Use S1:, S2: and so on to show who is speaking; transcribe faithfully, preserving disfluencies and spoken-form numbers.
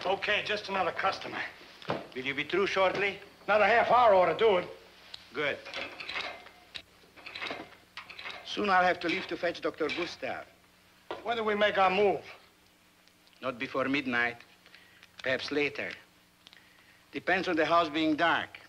S1: Okay, just another customer.
S2: Will you be through shortly?
S1: Another half hour ought to do it.
S2: Good. Soon I'll have to leave to fetch Doctor Gustav.
S1: When do we make our move?
S2: Not before midnight. Perhaps later. Depends on the house being dark.